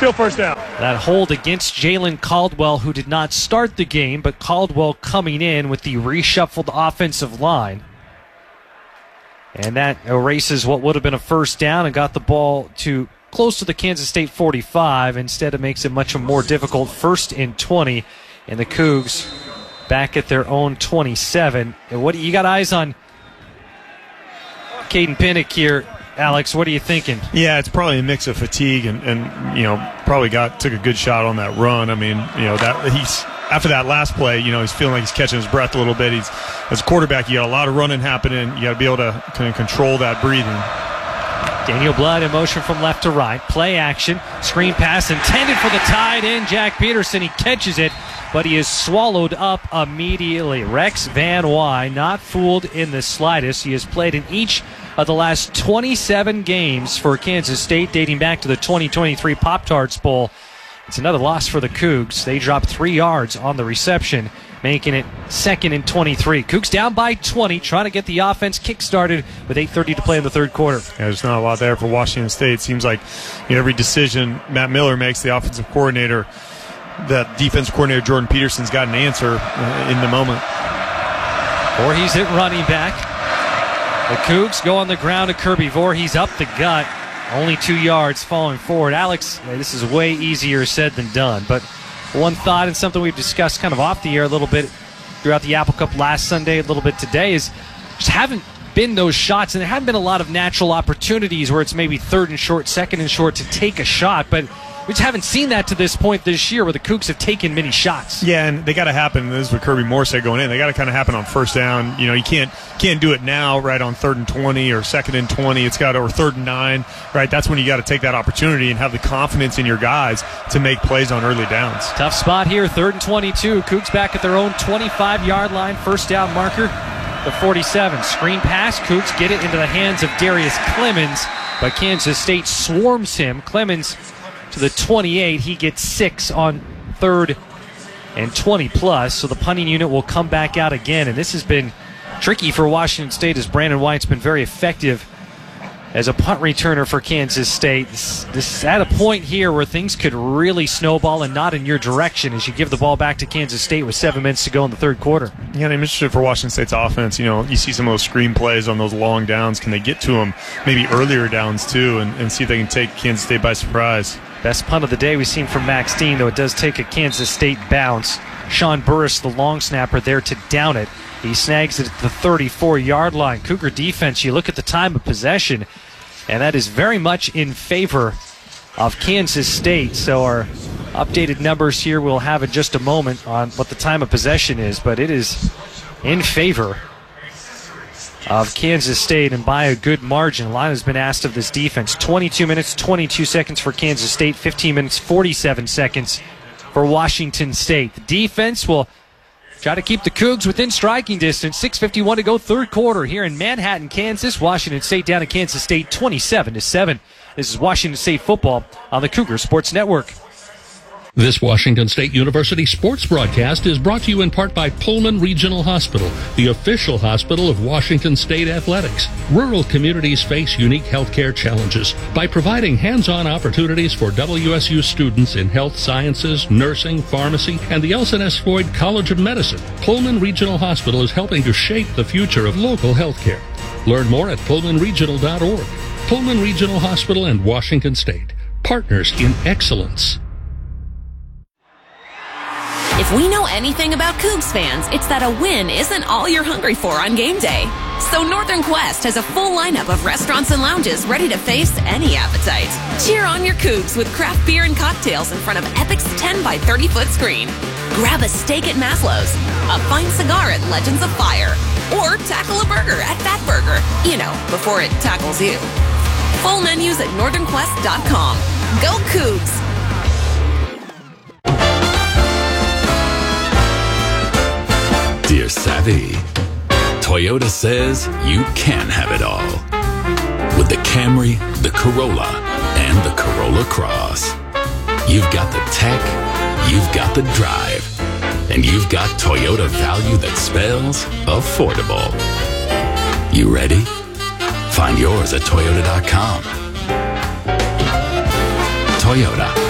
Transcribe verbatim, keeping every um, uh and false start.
Still first down. That hold against Jalen Caldwell, who did not start the game, but Caldwell coming in with the reshuffled offensive line. And that erases what would have been a first down and got the ball to close to the Kansas State forty-five. Instead, it makes it much more difficult. First and twenty, and the Cougs back at their own twenty-seven. And what you got eyes on Caden Pinnock here, Alex? What are you thinking? Yeah, it's probably a mix of fatigue and, and you know probably got took a good shot on that run. I mean, you know that he's after that last play, you know he's feeling like he's catching his breath a little bit. He's as a quarterback, you got a lot of running happening. You got to be able to kind of control that breathing. Daniel Blood in motion from left to right. Play action. Screen pass intended for the tight end, Jack Peterson. He catches it, but he is swallowed up immediately. Rex Van Wy, not fooled in the slightest. He has played in each of the last twenty-seven games for Kansas State, dating back to the twenty twenty-three Pop-Tarts Bowl. It's another loss for the Cougs. They dropped three yards on the reception, making it second and twenty-three. Cougs down by twenty, trying to get the offense kick-started with eight thirty to play in the third quarter. Yeah, there's not a lot there for Washington State. It seems like you know, every decision Matt Miller makes, the offensive coordinator, that defensive coordinator Jordan Peterson's got an answer in the moment. Voorhees at running back. The Cougs go on the ground to Kirby Voorhees up the gut. Only two yards falling forward. Alex, this is way easier said than done. But one thought and something we've discussed kind of off the air a little bit throughout the Apple Cup last Sunday, a little bit today, is just haven't been those shots. And there haven't been a lot of natural opportunities where it's maybe third and short, second and short to take a shot. But we just haven't seen that to this point this year where the Cougs have taken many shots. Yeah, and they got to happen. This is what Kirby Moore said going in. They got to kind of happen on first down. You know, you can't can't do it now, right, on third and twenty or second and twenty. It's got or third and nine, right? That's when you got to take that opportunity and have the confidence in your guys to make plays on early downs. Tough spot here, third and twenty-two. Cougs back at their own twenty-five-yard line, first down marker, the forty-seven. Screen pass. Cougs get it into the hands of Darius Clemens, but Kansas State swarms him. Clemens to the twenty-eight. He gets six on third and twenty plus, so the punting unit will come back out again. And this has been tricky for Washington State as Brandon White's been very effective as a punt returner for Kansas State. This, this is at a point here where things could really snowball and not in your direction as you give the ball back to Kansas State with seven minutes to go in the third quarter. Yeah, and I'm interested for Washington State's offense. You know, you see some of those screen plays on those long downs. Can they get to them maybe earlier downs too and, and see if they can take Kansas State by surprise? Best punt of the day we've seen from Max Dean, though it does take a Kansas State bounce. Sean Burris, the long snapper, there to down it. He snags it at the thirty-four-yard line. Cougar defense, you look at the time of possession, and that is very much in favor of Kansas State. So our updated numbers here we'll have in just a moment on what the time of possession is, but it is in favor of Kansas State, and by a good margin. A lot has been asked of this defense. twenty-two minutes, twenty-two seconds for Kansas State, fifteen minutes, forty-seven seconds for Washington State. The defense will try to keep the Cougs within striking distance. six fifty-one to go, third quarter here in Manhattan, Kansas. Washington State down at Kansas State twenty-seven to seven. This is Washington State football on the Cougar Sports Network. This Washington State University sports broadcast is brought to you in part by Pullman Regional Hospital, the official hospital of Washington State Athletics. Rural communities face unique healthcare challenges. By providing hands-on opportunities for W S U students in health sciences, nursing, pharmacy, and the Elson S. Floyd College of Medicine, Pullman Regional Hospital is helping to shape the future of local healthcare. Learn more at pullman regional dot org. Pullman Regional Hospital and Washington State, partners in excellence. If we know anything about Cougs fans, it's that a win isn't all you're hungry for on game day. So Northern Quest has a full lineup of restaurants and lounges ready to face any appetite. Cheer on your Cougs with craft beer and cocktails in front of Epic's ten by thirty foot screen. Grab a steak at Maslow's, a fine cigar at Legends of Fire, or tackle a burger at Fat Burger, you know, before it tackles you. Full menus at northern quest dot com. Go Cougs! Dear Savvy, Toyota says you can have it all. With the Camry, the Corolla, and the Corolla Cross. You've got the tech, you've got the drive, and you've got Toyota value that spells affordable. You ready? Find yours at toyota dot com. Toyota.